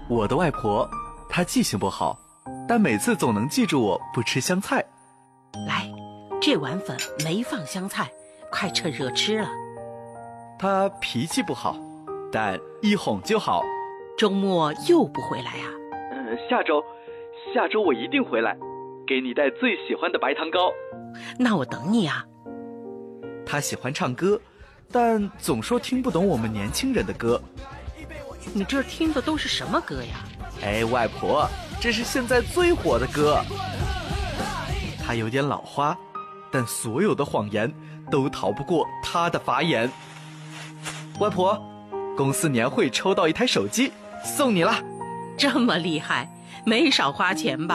我的外婆，她记性不好，但每次总能记住我不吃香菜。 来，这碗粉没放香菜，快趁热吃了。 她脾气不好，但一哄就好。 周末又不回来啊？ 下周我一定回来，给你带最喜欢的白糖糕。 那我等你啊。 她喜欢唱歌，但总说听不懂我们年轻人的歌。 你这听的都是什么歌呀？ 哎，外婆，这是现在最火的歌。她有点老花，但所有的谎言都逃不过她的法眼。外婆，公司年会抽到一台手机，送你了。 这么厉害，没少花钱吧？